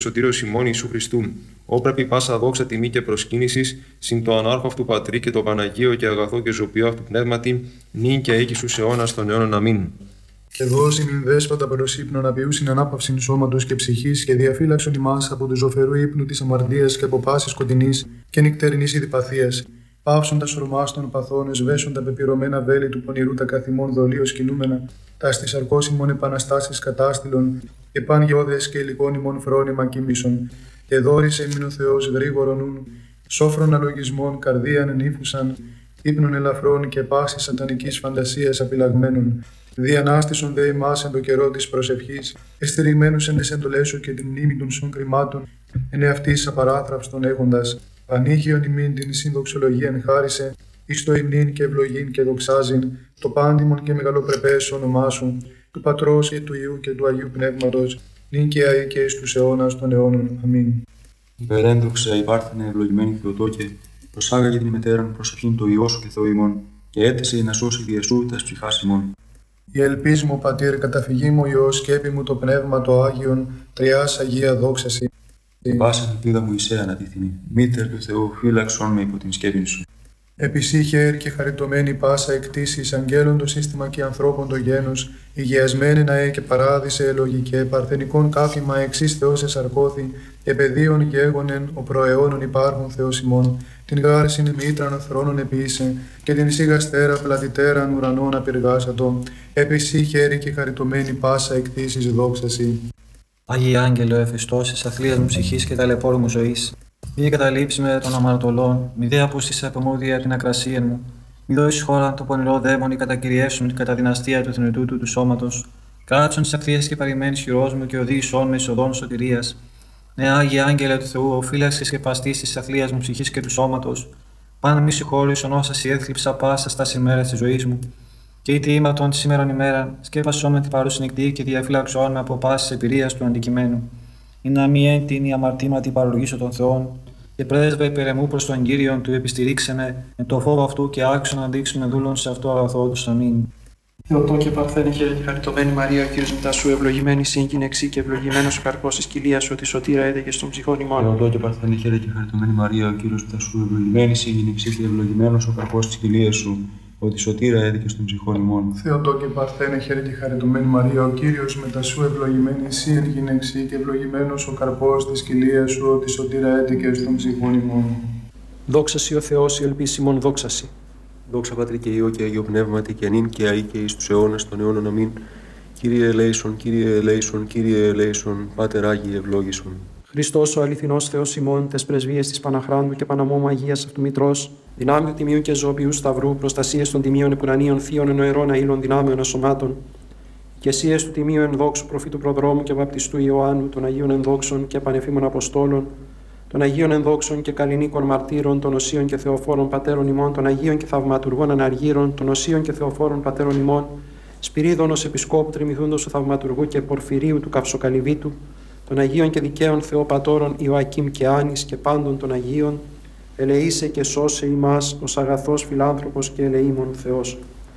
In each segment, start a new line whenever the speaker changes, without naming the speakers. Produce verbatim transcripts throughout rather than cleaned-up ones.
Σωτήρος ημών Ιησού Χριστού, όπρεπη πάσα δόξα τιμή και προσκύνησης, συν το ανάρχο αυτού Πατρί και το Παναγίο και αγαθό και ζωπιό αυτού πνεύματι, νυν και αίκη στους αιώνας των αιώνων. Αμήν.
Και δώσει μην δέσποτα προς ύπνον απειούσιν ανάπαυσιν σώματος και ψυχής και διαφύλαξον ημάς από του ζωφερού ύπνου της αμαρτίας και από πάσης σκοτεινής και νυκτερινής ειδηπαθίας. Πάυσον τα σωρμάς των παθών, εσβέσον τα πεπυρωμένα βέλη του πονηρού τα καθημών δολίως κινούμενα, τα στις αρκώσιμων επαναστάσεις κατάστηλων, και παν γεώδες και υλικών ημών φρόνημα κοιμήσων. Και δόρισε ημιν ο Θεός γρήγορον νουν, σόφρον αλογισμών καρδίαν ενήφουσαν, ύπνων ελαφρών και πάσης σατανικής φαντασίας απειλαγμένων. Διανάστησον δε ημάς εν το καιρό της προσευχής, εστηριγμένους εν τες εντολές σου και την μνήμη των σων κρυμάτων, εν εαυτής απαράθραυστον έχοντας. Πανήγιον ημίν την συνδοξολογίαν χάρισε, εις το υμνήν και ευλογήν και δοξάζειν, το πάντιμον και μεγαλοπρεπές όνομά σου, του Πατρός και του Υιού και του Αγίου Πνεύματος, νυν και αεί και εις τους αιώνας των αιώνων. Αμήν.
Υπερένδοξα υπάρθενε ευλογημένη Θεοτόκε, προσάγαγε την μετέραν προσευχήν το Υιό σου και Θεό ημών, και έθεσε να σώσει διεσού τας ψυχάς ημών.
Η ελπίς μου, Πατήρ, καταφυγή μου Υιός, σκέπη μου το Πνεύμα το Άγιον, τριάς Αγία δόξαση.
Πάσα ελπίδα μου εισέ ανατίθινη, μήτερ του Θεού, φύλαξον με υπό την σκέπη σου.
Επισύχερ και χαριτωμένη πάσα εκτίσεις, αγγέλων το σύστημα και ανθρώπων το γένος, υγιασμένη ναέ και παράδεισε ελογικέ, παρθενικών κάφημα εξής Θεός εσαρκώθη, επαιδείων γέγονεν, ο προαιώνων υπάρχων Θεός ημών, την γάρσιν μήτραν θρόνων επίησε, και την σιγαστέρα πλατητέραν ουρανών απειργάσατο, επισύχερ και χαριτωμένη πάσα εκτίσεις δόξαση.
Άγιε Άγγελο, εφιστώσεις αθλίας μου ψυχής και ταλαιπώρου μου ζωής, μη καταλήψει με των αμαρτωλών, μη δε απούστησε από μου δια την ακρασία μου, μη δώσει χώρα το πονηρό δαίμονι κατακυριεύσουν κατά δυναστεία του θνητού του, του σώματος, κάτσον στις ευθείες και παρημένης χειρός μου και οδήγησόν με εις σωτηρίας. Ναι, Άγιε Άγγελε του Θεού, ο φύλαξης και παστής της αθλίας μου ψυχής και του σώματος, πάνω μη συγχώρησον όσα σι έθλιψα πάσα στα ημέρας της ζωής μου. Και είτε ήμαρτον τη σήμερον ημέρα, σκέπασόν με την παρούση νυχτή και διαφύλαξόν με από πάσης εμπειρίας του αντικειμένου. Ή να μη έντην η αμαρτήματι παρολογήσω των Θεών, και πρέσβε υπερεμού προς τον Κύριον του επιστηρίξε με, εν το φόβο αυτού και άξιο να δείξουμε δούλων σε αυτό αγαθό του. Αμήν.
Θεοτόκε παρθένε χαίρε και χαριτωμένη Μαρία, ο Κύριος μετά σου, ευλογημένη σύγκυνεξή και ευλογημένος ο καρπός της κοιλίας σου, ότι σωτήρα έδεκε στον ψυχών ημών.
Θεοτόκε παρθένε χαίρε και χαριτωμένη Μαρία, ο Κύριος μετά σου, ευλογημένη σύγκυνεξή και ευλογημένος ο καρπός της κοιλίας σου, ότι σωτήρα έδικε στον ψυχών ημών.
Θεοτόκε παρθένε χαίρε και χαριτωμένη Μαρία, ο Κύριος μετά σου, ευλογημένη εσύ εν γυναίξη και ευλογημένος ο καρπός της κοιλίας σου, ότι σωτήρα έδικε στον ψυχών ημών.
Δόξα σοι ο Θεός, η ελπίσιμον δόξα σοι.
Δόξα Πατρί και Υιό και Αγίο Πνεύματι και νυν και αεί και εις τους αιώνας των αιώνων. Αμήν. Κύριε ελέησον, Κύριε ελέησον, Κύριε ελέησον, Πάτερ Άγιε ευλόγησον.
Χριστός ο αληθινός Θεός ημών, τες πρεσβείες της Παναχράντου και Παναμόμου Αγίας αυτού Μητρός, δυνάμεων τιμίου και ζώπιου σταυρού, προστασίες των τιμίων επουρανίων θείων ενοερών αήλων δυνάμεων ασωμάτων, και εσίες του τιμίου ενδόξου προφήτου προδρόμου και βαπτιστού Ιωάννου, των Αγίων ενδόξων και πανεφήμων Αποστόλων, των Αγίων ενδόξων και καλλινίκων μαρτύρων, των Οσίων και Θεοφόρων πατέρων ημών, των Αγίων και θαυματουργών αναργύρων, των Οσίων και Θεοφόρων πατέρων ημών, Σπυρίδωνος Επισκόπου Τριμηθούντος του Θαυματουργού και Πορφυρίου του Καυσοκαλυβίτου, των Αγίων και Δικαίων Θεοπατώρων Ιωακήμ και Άνης και πάντων των Αγίων, ελεήσε και σώσε ημάς ως αγαθός φιλάνθρωπος και ελεήμων Θεός.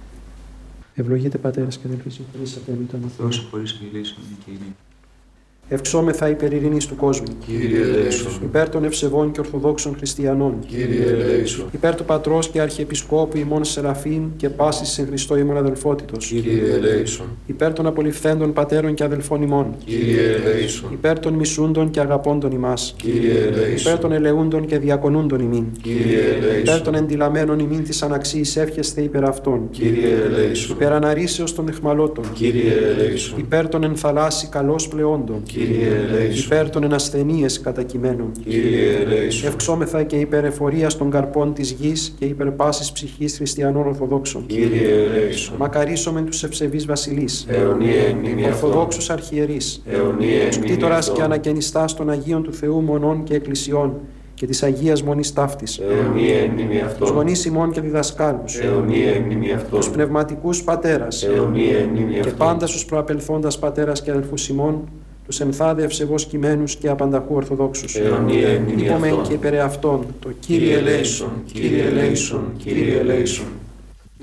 Ευλογείτε πατέρας και αδελφοί, συγχωρείς απέναντι τον Θεό.
Θεός χωρίς μιλήσεων και ειρήνη.
Ευξόμεθα υπέρ ειρήνης του κόσμου.
Κύριε ελέησον.
Υπέρ των ευσεβών και ορθοδόξων χριστιανών.
Κύριε ελέησον.
Υπέρ του Πατρός και Αρχιεπισκόπου ημών Σεραφείμ και πάσης εν Χριστώ ημών αδελφότητος.
Κύριε ελέησον.
Υπέρ των απολυφθέντων πατέρων και αδελφών ημών.
Κύριε ελέησον.
Υπέρ των μισούντων και αγαπώντων ημάς.
Κύριε ελέησον.
Υπέρ των ελεούντων και διακονούντων ημίν.
Κύριε ελέησον.
Υπέρ των εντυλαμένων ημίν της αναξίης εύχεστε υπέρ αυτών.
Κύριε ελέησον.
Υπέρ αναρρήσεως των αιχμαλώτων.
Κύριε ελέησον.
Υπέρ των ενθαλάσσι καλώς πλεόντων.
Κύριε ελέησον.
Υπέρ των ενασθενείες κατακειμένων.
Κύριε ελέησον.
Ευξόμεθα και υπέρ εφορίας των καρπών της γης και υπέρ πάσης ψυχής χριστιανών Ορθοδόξων.
Κύριε ελέησον.
Μακαρίσομεν τους ευσεβείς βασιλείς.
Αιωνία εν μνήμη αυτών.
Ορθοδόξους αρχιερείς.
Αιωνία εν μνήμη
Κτήτορας και
αυτών.
ανακαινιστάς των Αγίων του Θεού μονών και εκκλησιών και της Αγίας Μονής Ταύτης.
Αιωνία εν μνήμη
Τους
αυτών.
γονείς ημών και διδασκάλους.
Αιωνία εν μνήμη αυτών.
Τους πνευματικούς πατέρας.
Αιωνία εν μνήμη
Και
αυτών.
πάντα στους προαπελθόντας πατέρας και αδελφούς ημών, τους ενθάδε ευσεβώς κειμένους και απανταχού Ορθοδόξους.
Αιωνία εν μνήμη
Είπομεν
αυτών.
και υπερ αυτών το Κύριε ελέησον,
Κύριε ελέησον, Κύριε ελέησον.